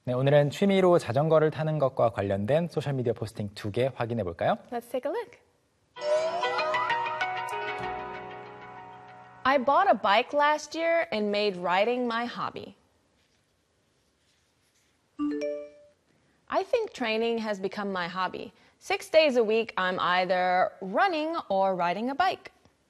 네, 오늘은 취미로 자전거를 타는 것과 관련된 소셜미디어 포스팅 2개 확인해 볼까요? Let's take a look. I bought a bike last year and made riding my hobby. I think training has become my hobby. 6 days a week, I'm either running or riding a bike.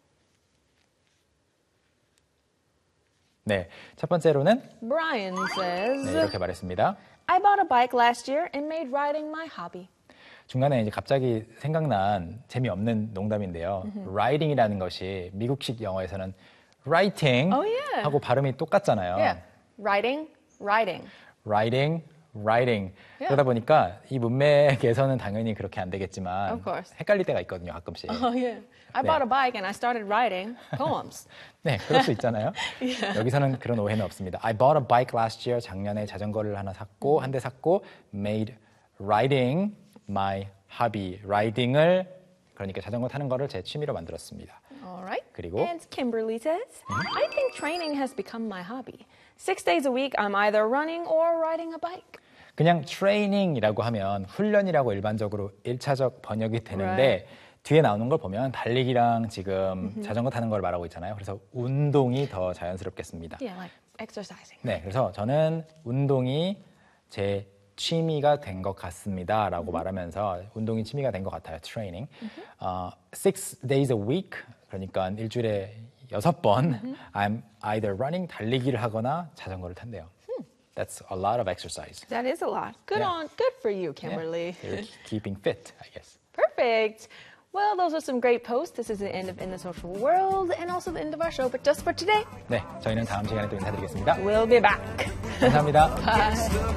네, 첫 번째로는 Brian says, 네, 이렇게 말했습니다. I bought a bike last year and made riding my hobby. 중간에 이제 갑자기 생각난 재미없는 농담인데요. riding이라는 것이 미국식 영어에서는 writing Oh, yeah. 하고 발음이 똑같잖아요. Yeah, riding, riding. riding, riding. Yeah. 그러다 보니까 이 문맥에서는 당연히 그렇게 안 되겠지만 Of course. 헷갈릴 때가 있거든요, 가끔씩. Oh, yeah. I bought a bike and I started writing poems. 네, 그럴 수 있잖아요. 여기서는 그런 오해는 없습니다. I bought a bike last year. 작년에 자전거를 하나 샀고, 한 대 샀고, made riding my hobby. 라이딩을, 그러니까 자전거 타는 거를 제 취미로 만들었습니다. All right. 그리고 And Kimberly says, I think training has become my hobby. 6 days a week, I'm either running or riding a bike. 그냥 training이라고 하면 훈련이라고 일반적으로 1차적 번역이 되는데 Right. 뒤에 나오는 걸 보면 달리기랑 지금 자전거 타는 걸 말하고 있잖아요. 그래서 운동이 더 자연스럽겠습니다. Yeah, like exercising. 네, 그래서 저는 운동이 제 취미가 된 것 같습니다 라고 말하면서 운동이 취미가 된 것 같아요. training. 6 days a week, 그러니까 일주일에 6번 I'm either running, 달리기를 하거나 자전거를 탄대요. That's a lot of exercise. That is a lot. Good Yeah. good for you, Kimberly. They're keeping fit, I guess. Perfect. Well, those are some great posts. This is the end of In the Social World and also the end of our show. But just for today, 네, 저희는 다음 시간에 또 인사드리겠습니다. we'll be back. 감사합니다. Bye.